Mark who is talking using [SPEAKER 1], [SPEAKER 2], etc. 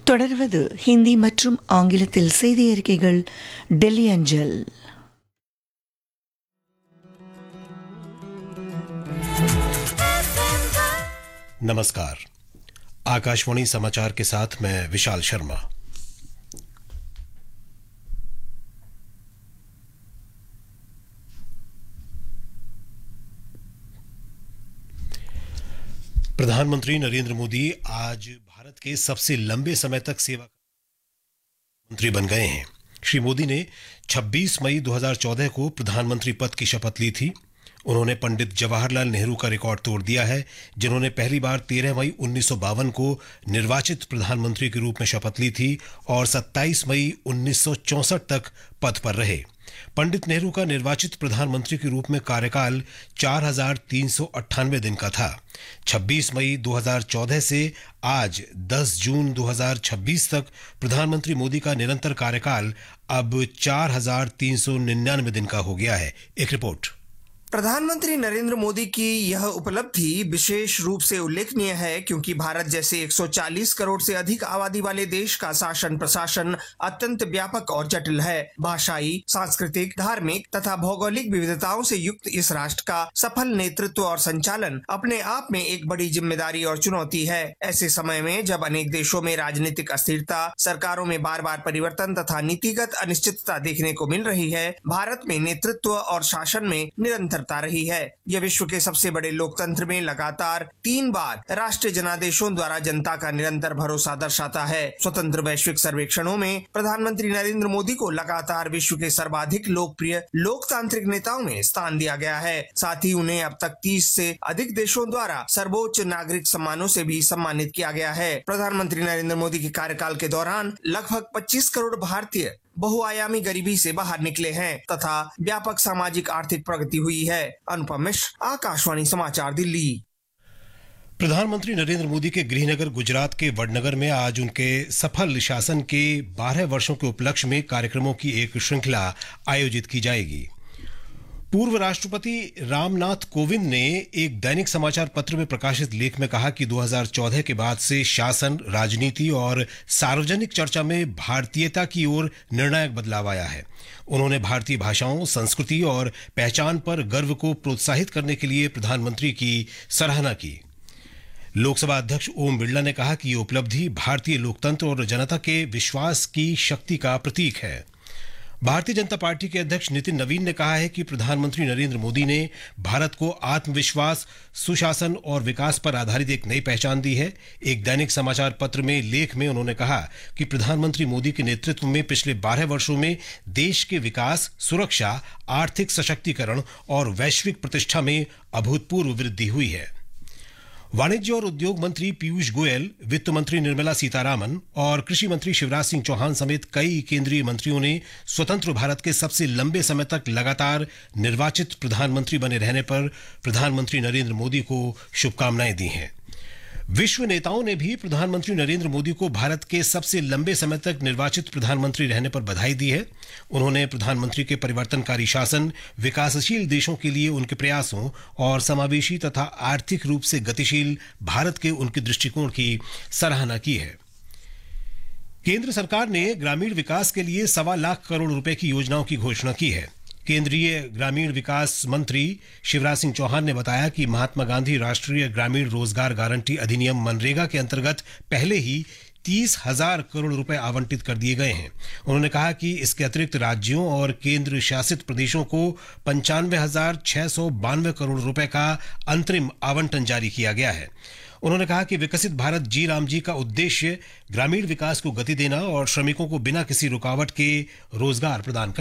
[SPEAKER 1] தொடர்வது ஹிந்தி மற்றும் ஆங்கிலத்தில் செய்தி அறிக்கைகள் டெல்லி அஞ்சல்.
[SPEAKER 2] नमस्कार, आकाशवाणी समाचार के साथ मैं विशाल शर्मा। प्रधानमंत्री नरेंद्र मोदी आज भारत के सबसे लंबे समय तक सेवा मंत्री बन गए हैं। श्री मोदी ने 26 मई 2014 को प्रधानमंत्री पद की शपथ ली थी। उन्होंने पंडित जवाहरलाल नेहरू का रिकॉर्ड तोड़ दिया है, जिन्होंने पहली बार 13 मई 1952 को निर्वाचित प्रधानमंत्री के रूप में शपथ ली थी और 27 मई 1964 तक पद पर रहे। पंडित नेहरू का निर्वाचित प्रधानमंत्री के रूप में कार्यकाल 4398 दिन का था। 26 मई 2014 से आज 10 जून 2026 तक प्रधानमंत्री मोदी का निरंतर कार्यकाल अब 4399 दिन का हो गया है। एक रिपोर्ट।
[SPEAKER 3] प्रधानमंत्री नरेंद्र मोदी की यह उपलब्धि विशेष रूप से उल्लेखनीय है क्योंकि भारत जैसे 140 करोड़ से अधिक आबादी वाले देश का शासन प्रशासन अत्यंत व्यापक और जटिल है। भाषाई, सांस्कृतिक, धार्मिक तथा भौगोलिक विविधताओं से युक्त इस राष्ट्र का सफल नेतृत्व और संचालन अपने आप में एक बड़ी जिम्मेदारी और चुनौती है। ऐसे समय में जब अनेक देशों में राजनीतिक अस्थिरता, सरकारों में बार बार परिवर्तन तथा नीतिगत अनिश्चितता देखने को मिल रही है, भारत में नेतृत्व और शासन में निरंतर रही है। यह विश्व के सबसे बड़े लोकतंत्र में लगातार 3 बार राष्ट्रीय जनादेशों द्वारा जनता का निरंतर भरोसा दर्शाता है। स्वतंत्र वैश्विक सर्वेक्षणों में प्रधानमंत्री नरेंद्र मोदी को लगातार विश्व के सर्वाधिक लोकप्रिय लोकतांत्रिक नेताओं में स्थान दिया गया है। साथ ही उन्हें अब तक 30 से अधिक देशों द्वारा सर्वोच्च नागरिक सम्मानों से भी सम्मानित किया गया है। प्रधानमंत्री नरेंद्र मोदी के कार्यकाल के दौरान लगभग 25 करोड़ भारतीय बहुआयामी गरीबी से बाहर निकले हैं तथा व्यापक सामाजिक आर्थिक प्रगति हुई है। अनुपम मिश्र, आकाशवाणी समाचार, दिल्ली।
[SPEAKER 2] प्रधानमंत्री नरेंद्र मोदी के गृहनगर गुजरात के वडनगर में आज उनके सफल शासन के 12 वर्षों के उपलक्ष्य में कार्यक्रमों की एक श्रृंखला आयोजित की जाएगी। पूर्व राष्ट्रपति रामनाथ कोविंद ने एक दैनिक समाचार पत्र में प्रकाशित लेख में कहा कि 2014 के बाद से शासन, राजनीति और सार्वजनिक चर्चा में भारतीयता की ओर निर्णायक बदलाव आया है। उन्होंने भारतीय भाषाओं, संस्कृति और पहचान पर गर्व को प्रोत्साहित करने के लिए प्रधानमंत्री की सराहना की। लोकसभा अध्यक्ष ओम बिरला ने कहा कि ये उपलब्धि भारतीय लोकतंत्र और जनता के विश्वास की शक्ति का प्रतीक है। भारतीय जनता पार्टी के अध्यक्ष नितिन नवीन ने कहा है कि प्रधानमंत्री नरेंद्र मोदी ने भारत को आत्मविश्वास, सुशासन और विकास पर आधारित एक नई पहचान दी है। एक दैनिक समाचार पत्र में लेख में उन्होंने कहा कि प्रधानमंत्री मोदी के नेतृत्व में पिछले 12 वर्षों में देश के विकास, सुरक्षा, आर्थिक सशक्तिकरण और वैश्विक प्रतिष्ठा में अभूतपूर्व वृद्धि हुई है। वाणिज्य और उद्योग मंत्री पीयूष गोयल, वित्त मंत्री निर्मला सीतारामन और कृषि मंत्री शिवराज सिंह चौहान समेत कई केंद्रीय मंत्रियों ने स्वतंत्र भारत के सबसे लंबे समय तक लगातार निर्वाचित प्रधानमंत्री बने रहने पर प्रधानमंत्री नरेंद्र मोदी को शुभकामनाएं दी हैं। विश्व नेताओं ने भी प्रधानमंत्री नरेंद्र मोदी को भारत के सबसे लंबे समय तक निर्वाचित प्रधानमंत्री रहने पर बधाई दी है। उन्होंने प्रधानमंत्री के परिवर्तनकारी शासन, विकासशील देशों के लिए उनके प्रयासों और समावेशी तथा आर्थिक रूप से गतिशील भारत के उनके दृष्टिकोण की सराहना की है। केंद्र सरकार ने ग्रामीण विकास के लिए 1.25 लाख करोड़ रुपए की योजनाओं की घोषणा की है। केंद्रीय ग्रामीण विकास मंत्री शिवराज सिंह चौहान ने बताया कि महात्मा गांधी राष्ट्रीय ग्रामीण रोजगार गारंटी अधिनियम मनरेगा के अंतर्गत पहले ही 30,000 करोड़ रुपए आवंटित कर दिए गए हैं। उन्होंने कहा कि इसके अतिरिक्त राज्यों और केंद्र शासित प्रदेशों को 95,692 करोड़ रुपए का अंतरिम आवंटन जारी किया गया है। उन्होंने कहा कि विकसित भारत जी राम जी का उद्देश्य ग्रामीण विकास को गति देना और श्रमिकों को बिना किसी रुकावट के रोजगार प्रदान करना